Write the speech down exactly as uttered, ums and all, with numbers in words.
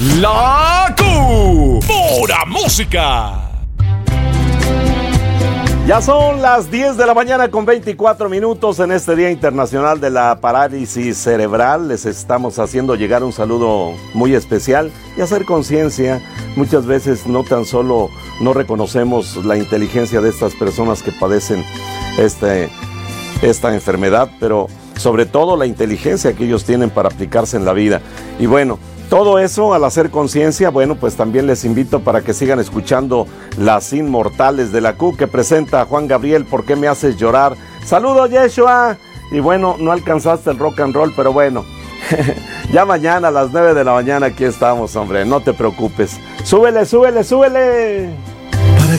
La Q, pura música. Ya son las diez de la mañana con veinticuatro minutos en este Día Internacional de la Parálisis Cerebral. Les estamos haciendo llegar un saludo muy especial y hacer conciencia. Muchas veces no tan solo no reconocemos la inteligencia de estas personas que padecen este, esta enfermedad, pero sobre todo la inteligencia que ellos tienen para aplicarse en la vida. Y bueno, todo eso al hacer conciencia, bueno, pues también les invito para que sigan escuchando Las Inmortales de la Q, que presenta a Juan Gabriel, ¿Por qué me haces llorar? ¡Saludos, Yeshua! Y bueno, no alcanzaste el rock and roll, pero bueno, ya mañana a las nueve de la mañana aquí estamos, hombre, no te preocupes. ¡Súbele, súbele, súbele!